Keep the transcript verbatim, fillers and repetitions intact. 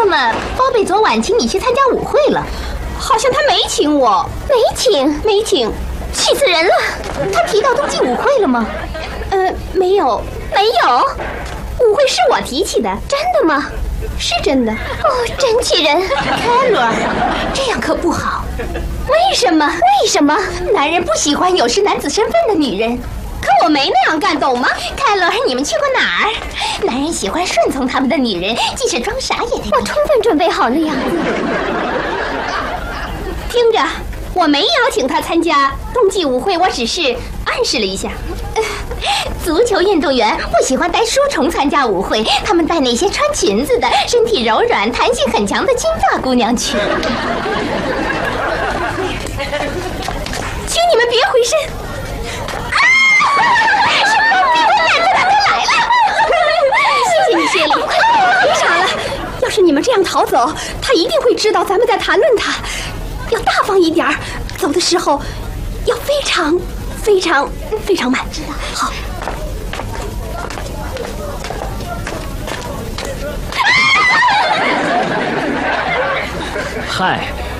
么包贝昨晚请你去参加舞会了？ 好像他没请我， 没请， 没请， 气死人了！他提到冬季舞会了吗？ 呃，没有， 没有。 舞会是我提起的。 真的吗？ 是真的。 哦，真气人！凯罗尔，这样可不好。 为什么？ 为什么？男人不喜欢有失男子身份的女人。 可我没那样干，懂吗？ 凯罗尔，你们去过哪儿？男人喜欢顺从他们的女人，即使装傻也得。 我充分准备好了呀。听着，我没邀请他参加冬季舞会，我只是暗示了一下。 呃、足球运动员不喜欢带书虫参加舞会，他们带那些穿裙子的、身体柔软、弹性很强的金发姑娘去。 请你们别回身。谢谢你，谢丽。别傻了，要是你们这样逃走，他一定会知道咱们在谈论他。要大方一点儿，走的时候要非常、非常、非常慢。知道。好。 嗨。